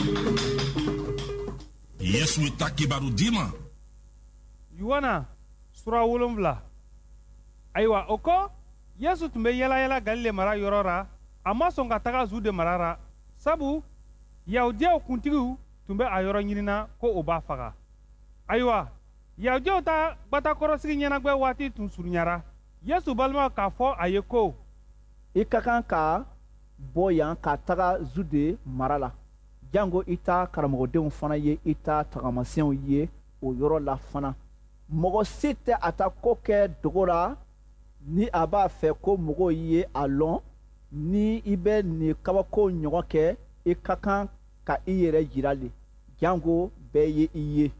Yesu ye ta kibaru di ma. Yohana sura 7. Ayiwa o kɔ Yesu tun bɛ yala Galile mara yɔrɔ ra, a ma sɔn ka taga Zude mara ra, sabu Yahudiyaw kuntigiw tun bɛ a yɔrɔ ɲinina ko o b'a faga. Ayiwa Yahudiyaw ta gbatakɔrɔsigi ɲɛnagwɛ waati tun surunyara. Yesu balimaw k'a fɔ a ye ko i ka kan ka bɔ yan ka taga Zude mara la, jango i ta karamɔgɔdenw fana ye i ta tagamasenw ye o yɔrɔ la fana. Mɔgɔ si tɛ a ta ko kɛ dogo la ni a b'a fɛ ko mɔgɔw ye a lɔn. Ni i bɛ nin kabako ɲɔgɔn kɛ, i ka kan ka i yɛrɛ yira le, jango bɛɛ ye i ye.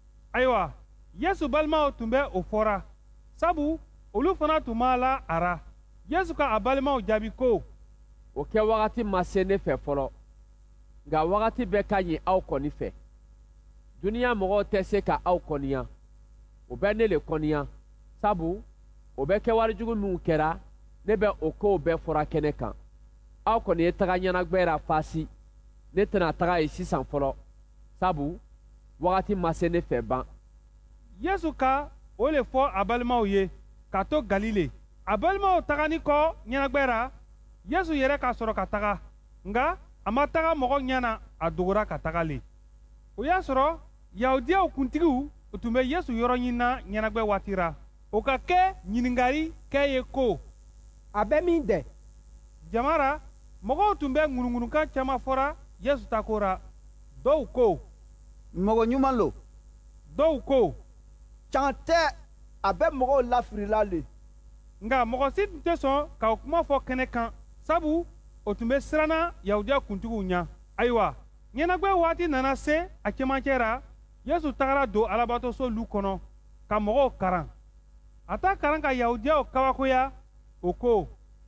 Ayiwa Yesu balimaw tun bɛ o fɔra, sabu olu fana tun b'a la a ra. Yesu ka a balimaw jaabi ko o kɛ wagati ma se ne fɛ fɔlɔ, nka wagati bɛ ka ɲi aw kɔni fɛ. Duniya mɔgɔw tɛ se ka aw kɔniya, o bɛ ne le kɔniya, sabu o bɛ kɛ warijugu minnu kɛra, ne bɛ o kow bɛɛ fɔra kɛnɛ kan. Aw kɔni ye taga ɲɛnagwɛ ra faasi, ne tɛna taga yen sisan fɔlɔ, sabu wagati ma se ne fɛ ban. Yesu ka o le fɔ a balimaw ye ka to Galile. A balimaw tagani kɔ ɲɛnagwɛ ra, Yesu yɛrɛ ka sɔrɔ ka taga, nka a ma taga mɔgɔ ɲɛ na, a dogora ka taga le. O y'a sɔrɔ Yahudiyaw kuntigiw tun bɛ Yesu yɔrɔ ɲinina ɲɛnagwɛ waati ra. O ka kɛ ɲiningari kɛ ye ko a bɛ min dɛ. jama ra mɔgɔw tun bɛ ŋunuŋunukan caaman fɔra Yesu ta ko ra. Dɔw ko mɔgɔ ɲuman lo. dɔw ko Can tɛ, a bɛ mɔgɔw lafirila le. nka mɔgɔ si tun tɛ sɔn ka o kuma fɔ kɛnɛ kan, sabu o tun bɛ siranna Yahudiya kuntigiw ɲa. Ayiwa ɲɛnagwɛ waati nana se a cɛmancɛ ra. Yesu tagara don alabatoso lu kɔnɔ ka mɔgɔw karan. A t'a karan ka Yahudiyaw kabakoya. O ko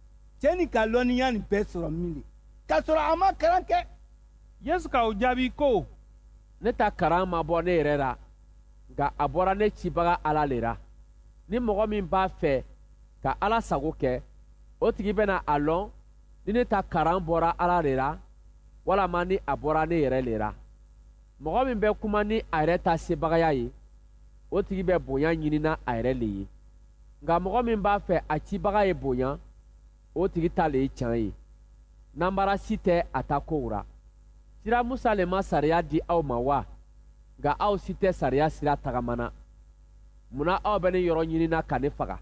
cɛ nin ka lɔnniya nin bɛɛ sɔrɔ min le, k'a sɔrɔ a ma kalan kɛ. Yesu ka o jaabi ko Ne ta karan ma bɔ ne yɛrɛ ra, nka a bɔra ne cibaga Ala le ra. Ni mɔgɔ min b'a fɛ ka Ala sago kɛ, o tigi bɛna a lɔn ni ne ta karan bɔra Ala le ra, walama ni a bɔra ne yɛrɛ le ra. Mɔgɔ min bɛ kuma ni a yɛrɛ ta sebagaya ye, o tigi bɛ bonya ɲinina a yɛrɛ le ye. Nka mɔgɔ min b'a fɛ a cibaga ye bonya, o tigi ta le ye tiɲɛ ye. Nanbara si tɛ a ta kow ra. Sira Musa le ma sariya di aw ma wa? Nka aw si tɛ sariya sira tagamana. Munna aw bɛ ne yɔrɔ ɲinina ka ne faga?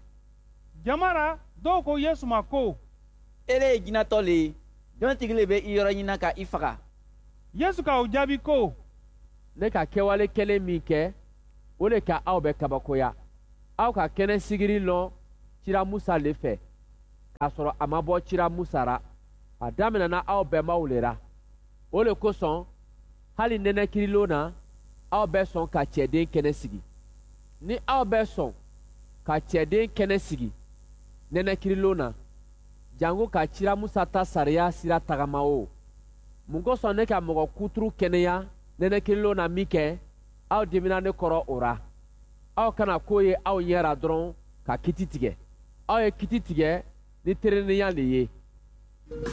jama ra dɔw ko Yesu ma ko ele ye jinatɔ le ye, jɔn tigi le bɛ i yɔrɔ ɲina ka i faga? Yesu ka o jaabi ko Ne ka kɛwale kelen min kɛ, o le ka aw bɛ kabakoya. Aw ka kɛnɛ sigiri lɔn cira Musa le fɛ, k'a sɔrɔ a ma bɔ cira Musa ra. A daminɛna aw bɛnbaw le ra. O le kosɔn hali nɛnɛkirilon na aw bɛ sɔn ka cɛden kɛnɛ sigi. Ni aw bɛ sɔn ka cɛden kɛnɛ sigi nɛnɛkirilon na, jango ka cira Musa ta sariya sira tagama o. Mun kosɔn ne ka mɔgɔ kuturu kɛnɛya nɛnɛkirilon na min kɛ, aw dimina ne kɔrɔ o ra? Aw kana koo ye aw ɲɛ ra dɔrɔn ka kiti tigɛ. Aw ye kiti tigɛ ni terenenya le ye.